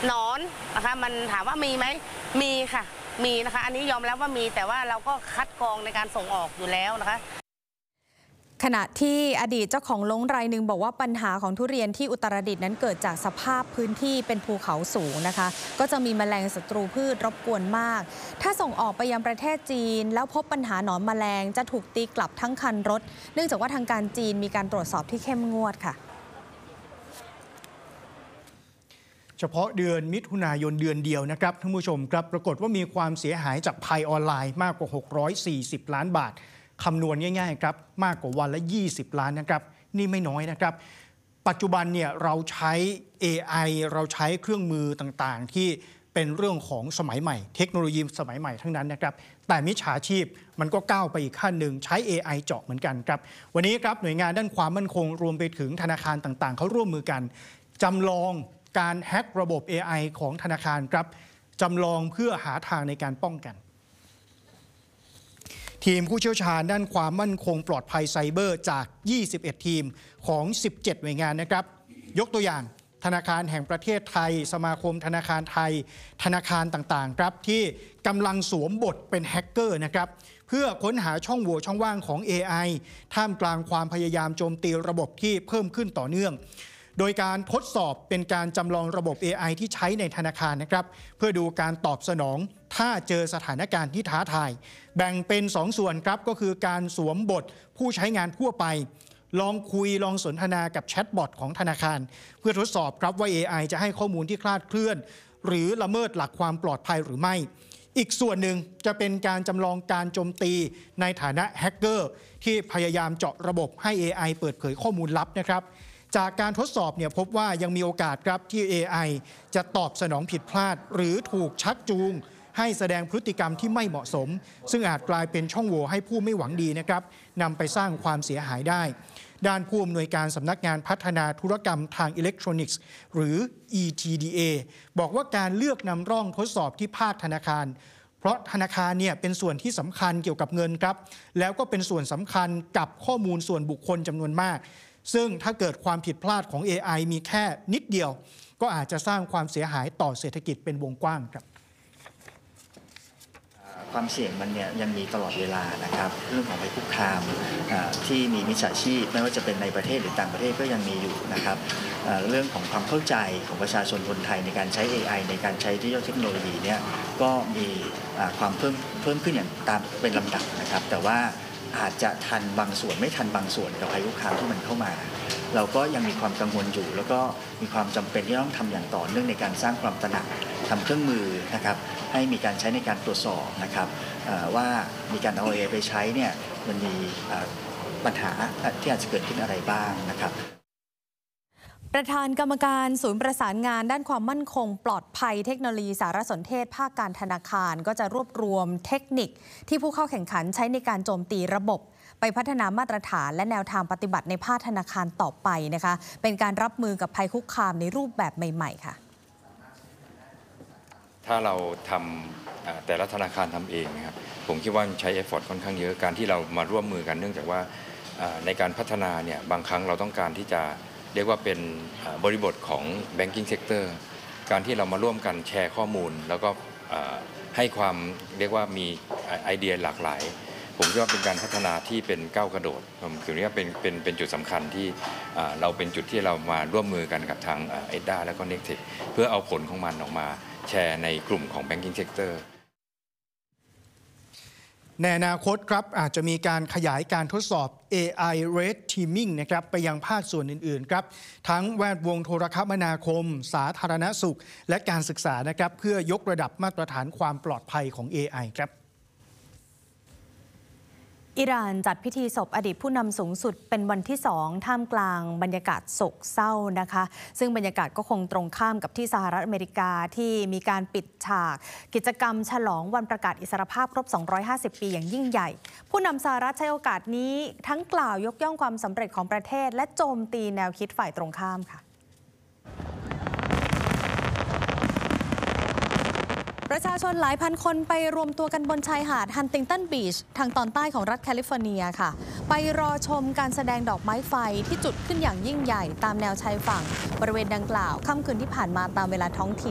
หนอนนะคะมันถามว่ามีไหมมีค่ะมีนะคะอันนี้ยอมรับว่ามีแต่ว่าเราก็คัดกรองในการส่งออกอยู่แล้วนะคะขณะที่อดีตเจ้าของลงรายหนึ่งบอกว่าปัญหาของทุเรียนที่อุตรดิตถ์นั้นเกิดจากสภาพพื้นที่เป็นภูเขาสูงนะคะก็จะมีแมลงศัตรูพืชรบกวนมากถ้าส่งออกไปยังประเทศจีนแล้วพบปัญหาหนอนแมลงจะถูกตีกลับทั้งคันรถเนื่องจากว่าทางการจีนมีการตรวจสอบที่เข้มงวดค่ะเฉพาะเดือนมิถุนายนเดือนเดียวนะครับท่านผู้ชมครับปรากฏว่ามีความเสียหายจากภัยออนไลน์มากกว่า640ล้านบาทคำนวณง่ายๆครับมากกว่าวันละ20ล้านนะครับนี่ไม่น้อยนะครับปัจจุบันเนี่ยเราใช้ AI เราใช้เครื่องมือต่างๆที่เป็นเรื่องของสมัยใหม่เทคโนโลยีสมัยใหม่ทั้งนั้นนะครับแต่มิจฉาชีพมันก็ก้าวไปอีกขั้นหนึ่งใช้ AI เจาะเหมือนกันครับวันนี้ครับหน่วยงานด้านความมั่นคงรวมไปถึงธนาคารต่างๆเขาร่วมมือกันจำลองการแฮ็กระบบ AI ของธนาคารครับจำลองเพื่อหาทางในการป้องกันทีมผู้เชี่ยวชาญด้านความมั่นคงปลอดภัยไซเบอร์จาก21ทีมของ17หน่วยงานนะครับยกตัวอย่างธนาคารแห่งประเทศไทยสมาคมธนาคารไทยธนาคารต่างๆครับที่กำลังสวมบทเป็นแฮกเกอร์นะครับเพื่อค้นหาช่องโหว่ช่องว่างของ AI ท่ามกลางความพยายามโจมตีระบบที่เพิ่มขึ้นต่อเนื่องโดยการทดสอบเป็นการจำลองระบบ AI ที่ใช้ในธนาคารนะครับเพื่อดูการตอบสนองถ้าเจอสถานการณ์ที่ท้าทายแบ่งเป็น2ส่วนครับก็คือการสวมบทผู้ใช้งานทั่วไปลองคุยลองสนทนากับแชทบอทของธนาคารเพื่อทดสอบครับว่า AI จะให้ข้อมูลที่คลาดเคลื่อนหรือละเมิดหลักความปลอดภัยหรือไม่อีกส่วนหนึ่งจะเป็นการจำลองการโจมตีในฐานะแฮกเกอร์ที่พยายามเจาะระบบให้ AI เปิดเผยข้อมูลลับนะครับจากการทดสอบเนี่ยพบว่ายังมีโอกาสครับที่ AI จะตอบสนองผิดพลาดหรือถูกชักจูงให้แสดงพฤติกรรมที่ไม่เหมาะสมซึ่งอาจกลายเป็นช่องโหว่ให้ผู้ไม่หวังดีนะครับนำไปสร้างความเสียหายได้ด้านผู้อำนวยการสำนักงานพัฒนาธุรกรรมทางอิเล็กทรอนิกส์หรือ ETDA บอกว่าการเลือกนำร่องทดสอบที่ภาคธนาคารเพราะธนาคารเนี่ยเป็นส่วนที่สำคัญเกี่ยวกับเงินครับแล้วก็เป็นส่วนสำคัญกับข้อมูลส่วนบุคคลจำนวนมากซึ่งถ้าเกิดความผิดพลาดของ AI มีแค่นิดเดียวก็อาจจะสร้างความเสียหายต่อเศรษฐกิจเป็นวงกว้างครับความเสี่ยงมันเนี่ยยังมีตลอดเวลานะครับเรื่องของภัยคุกคามที่มีมิจฉาชีพไม่ว่าจะเป็นในประเทศหรือต่างประเทศก็ยังมีอยู่นะครับเรื่องของความเข้าใจของประชาชนคนไทยในการใช้ AI ในการใช้ดิจิทัลเทคโนโลยีเนี่ยก็มีความเพิ่มขึ้นอย่างตามเป็นลำดับนะครับแต่ว่าอาจจะทันบางส่วนไม่ทันบางส่วนกับภัยคุกคามที่มันเข้ามาเราก็ยังมีความกังวลอยู่แล้วก็มีความจำเป็นที่ต้องทำอย่างต่อเนื่องในการสร้างความตระหนักทำเครื่องมือนะครับให้มีการใช้ในการตรวจสอบนะครับว่ามีการเอา AI ไปใช้เนี่ยมันมีปัญหาที่อาจจะเกิดขึ้นอะไรบ้างนะครับประธานกรรมการศูนย์ประสานงานด้านความมั่นคงปลอดภัยเทคโนโลยีสารสนเทศภาคการธนาคารก็จะรวบรวมเทคนิคที่ผู้เข้าแข่งขันใช้ในการโจมตีระบบไปพัฒนามาตรฐานและแนวทางปฏิบัติในภาคธนาคารต่อไปนะคะเป็นการรับมือกับภัยคุกคามในรูปแบบใหม่ๆค่ะถ้าเราทำแต่ละธนาคารทำเองนะครับผมคิดว่าใช้เอฟฟอร์ตค่อนข้างเยอะการที่เรามาร่วมมือกันเนื่องจากว่าในการพัฒนาเนี่ยบางครั้งเราต้องการที่จะเรียกว่าเป็นบริบทของ banking sector การที่เรามาร่วมกันแชร์ข้อมูลแล้วก็ให้ความเรียกว่ามีไอเดียหลากหลายผมคิดว่าเป็นการพัฒนาที่เป็นก้าวกระโดดผมคิดว่าเป็นจุดสำคัญที่เราเป็นจุดที่เรามาร่วมมือกันกับทางเอ็ดด้าและก็ Nextech เพื่อเอาผลของมันออกมาแชร์ในกลุ่มของ banking sector ในอนาคตครับอาจจะมีการขยายการทดสอบ AI Red Teaming นะครับไปยังภาคส่วนอื่นๆครับทั้งแวดวงโทรคมนาคมสาธารณสุขและการศึกษานะครับเพื่อยกระดับมาตรฐานความปลอดภัยของ AI ครับอิหร่านจัดพิธีศพอดีตผู้นำสูงสุดเป็นวันที่2ท่ามกลางบรรยากาศโศกเศร้านะคะซึ่งบรรยากาศก็คงตรงข้ามกับที่สหรัฐอเมริกาที่มีการปิดฉากกิจกรรมฉลองวันประกาศอิสรภาพครบ250ปีอย่างยิ่งใหญ่ผู้นำสหรัฐใช้โอกาสนี้ทั้งกล่าวยกย่องความสำเร็จของประเทศและโจมตีแนวคิดฝ่ายตรงข้ามค่ะประชาชนหลายพันคนไปรวมตัวกันบนชายหาดฮันติงตันบีชทางตอนใต้ของรัฐแคลิฟอร์เนียค่ะไปรอชมการแสดงดอกไม้ไฟที่จุดขึ้นอย่างยิ่งใหญ่ตามแนวชายฝั่งบริเวณดังกล่าวค่ำคืนที่ผ่านมาตามเวลาท้องถิ่น